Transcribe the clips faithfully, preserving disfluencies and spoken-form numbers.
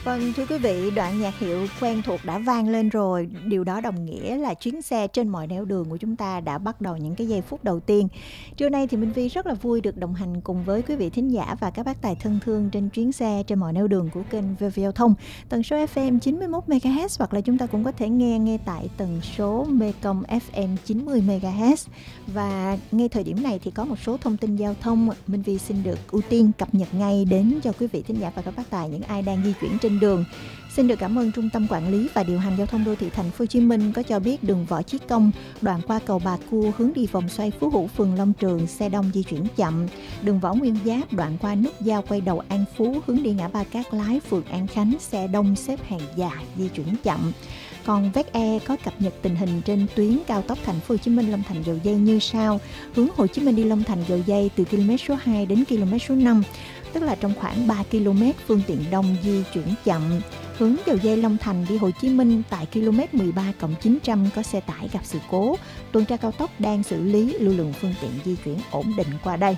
Vâng, thưa quý vị, đoạn nhạc hiệu quen thuộc đã vang lên rồi. Điều đó đồng nghĩa là chuyến xe trên mọi nẻo đường của chúng ta đã bắt đầu những cái giây phút đầu tiên. Trưa nay thì Minh Vi rất là vui được đồng hành cùng với quý vị thính giả và các bác tài thân thương trên chuyến xe trên mọi nẻo đường của kênh vê vê Giao thông. Tần số ép em chín mươi mốt mê ga héc hoặc là chúng ta cũng có thể nghe nghe tại tần số Mekong ép em chín mươi mê ga héc. Và ngay thời điểm này thì có một số thông tin giao thông Minh Vi xin được ưu tiên cập nhật ngay đến cho quý vị thính giả và các bác tài những ai đang di chuyển trên đường. Xin được cảm ơn Trung tâm Quản lý và Điều hành Giao thông Đô thị Thành phố Hồ Chí Minh có cho biết đường Võ Chí Công đoạn qua cầu Bà Cua hướng đi vòng xoay Phú Hữu phường Long Trường xe đông di chuyển chậm. Đường Võ Nguyên Giáp đoạn qua nút giao quay đầu An Phú hướng đi ngã ba Cát Lái phường An Khánh xe đông xếp hàng dài di chuyển chậm. Còn vét e có cập nhật tình hình trên tuyến cao tốc Thành phố Hồ Chí Minh Long Thành Dầu Giây như sau: hướng Hồ Chí Minh đi Long Thành Dầu Giây từ ki lô mét số hai đến ki lô mét số năm, tức là trong khoảng ba ki lô mét phương tiện đông di chuyển chậm. Hướng Dầu Giây Long Thành đi Hồ Chí Minh tại ki lô mét mười ba cộng chín trăm có xe tải gặp sự cố, tuần tra cao tốc đang xử lý, lưu lượng phương tiện di chuyển ổn định qua đây.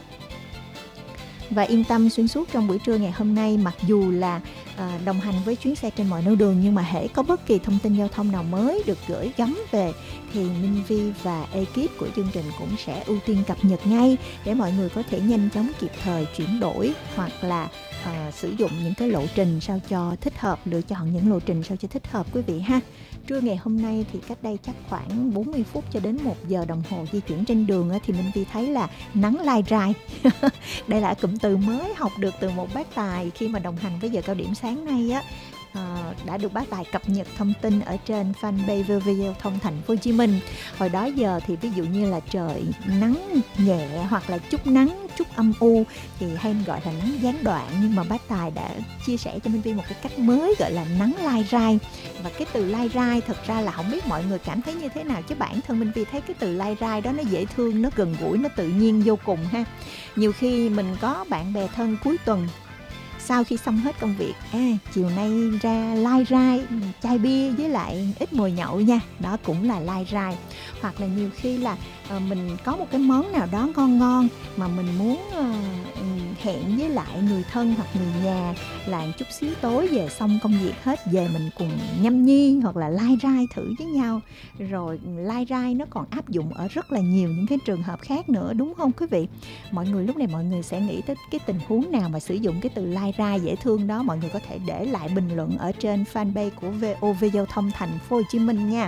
Và yên tâm xuyên suốt trong buổi trưa ngày hôm nay, mặc dù là à, đồng hành với chuyến xe trên mọi nẻo đường, nhưng mà hễ có bất kỳ thông tin giao thông nào mới được gửi gắm về thì Minh Vi và ekip của chương trình cũng sẽ ưu tiên cập nhật ngay để mọi người có thể nhanh chóng kịp thời chuyển đổi hoặc là à, sử dụng những cái lộ trình sao cho thích hợp, lựa chọn những lộ trình sao cho thích hợp quý vị ha. Trưa ngày hôm nay thì cách đây chắc khoảng bốn mươi phút cho đến một giờ đồng hồ di chuyển trên đường thì Minh Vi thấy là nắng lai rai. Đây là cụm từ mới học được từ một bác tài khi mà đồng hành với giờ cao điểm sáng nay á. À, đã được bác tài cập nhật thông tin ở trên fanpage vê vê Giao thông Thành phố Hồ Chí Minh. Hồi đó giờ thì ví dụ như là trời nắng nhẹ hoặc là chút nắng, chút âm u thì hay gọi là nắng gián đoạn, nhưng mà bác tài đã chia sẻ cho Minh Vi một cái cách mới gọi là nắng lai rai. Và cái từ lai rai thật ra là không biết mọi người cảm thấy như thế nào, chứ bản thân Minh Vi thấy cái từ lai rai đó nó dễ thương, nó gần gũi, nó tự nhiên vô cùng ha. Nhiều khi mình có bạn bè thân cuối tuần sau khi xong hết công việc, à, chiều nay ra lai rai chai bia với lại ít mồi nhậu nha, đó cũng là lai rai. Hoặc là nhiều khi là uh, mình có một cái món nào đó ngon ngon mà mình muốn uh, hẹn với lại người thân hoặc người nhà là chút xíu tối về xong công việc hết, về mình cùng nhâm nhi hoặc là lai rai thử với nhau. Rồi lai rai nó còn áp dụng ở rất là nhiều những cái trường hợp khác nữa, đúng không quý vị? Mọi người lúc này mọi người sẽ nghĩ tới cái tình huống nào mà sử dụng cái từ lai rai dễ thương đó, mọi người có thể để lại bình luận ở trên fanpage của vê o vê Giao thông Thành phố Hồ Chí Minh nha.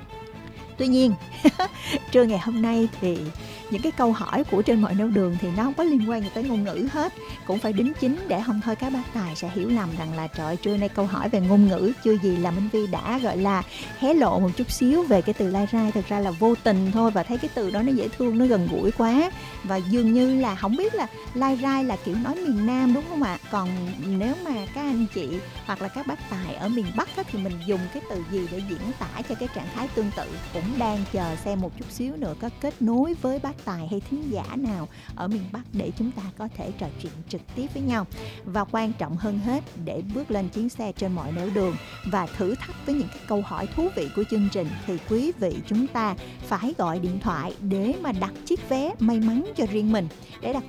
Tuy nhiên, trưa ngày hôm nay thì những cái câu hỏi của trên mọi nẻo đường thì nó không có liên quan gì tới ngôn ngữ hết. Cũng phải đính chính để không thôi các bác tài sẽ hiểu lầm rằng là trời, trưa nay câu hỏi về ngôn ngữ, chưa gì là Minh Vi đã gọi là hé lộ một chút xíu về cái từ lai rai. Thực ra là vô tình thôi, và thấy cái từ đó nó dễ thương, nó gần gũi quá. Và dường như là không biết là lai rai là kiểu nói miền Nam đúng không ạ? Còn nếu mà các anh chị hoặc là các bác tài ở miền Bắc á, thì mình dùng cái từ gì để diễn tả cho cái trạng thái tương tự? Cũng đang chờ xem một chút xíu nữa có kết nối với bác tài hay thính giả nào ở miền Bắc để chúng ta có thể trò chuyện trực tiếp với nhau. Và quan trọng hơn hết, để bước lên chuyến xe trên mọi nẻo đường và thử thách với những cái câu hỏi thú vị của chương trình, thì quý vị chúng ta phải gọi điện thoại để mà đặt chiếc vé may mắn cho riêng mình. Để đặt